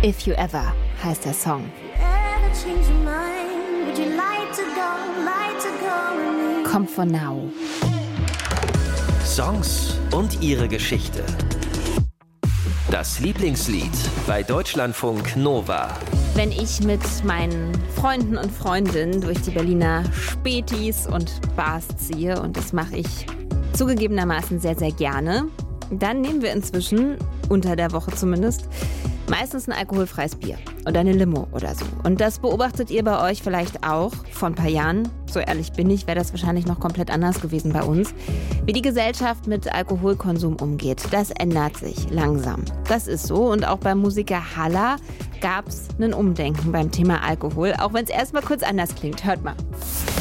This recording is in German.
If You Ever heißt der Song. Kommt von Now. Songs und ihre Geschichte. Das Lieblingslied bei Deutschlandfunk Nova. Wenn ich mit meinen Freunden und Freundinnen durch die Berliner Spätis und Bars ziehe, und das mache ich zugegebenermaßen sehr, sehr gerne, dann nehmen wir inzwischen, unter der Woche zumindest, meistens ein alkoholfreies Bier oder eine Limo oder so. Und das beobachtet ihr bei euch vielleicht auch vor ein paar Jahren. So ehrlich bin ich, wäre das wahrscheinlich noch komplett anders gewesen bei uns. Wie die Gesellschaft mit Alkoholkonsum umgeht, das ändert sich langsam. Das ist so. Und auch beim Musiker Halla gab es ein Umdenken beim Thema Alkohol, auch wenn es erstmal kurz anders klingt. Hört mal.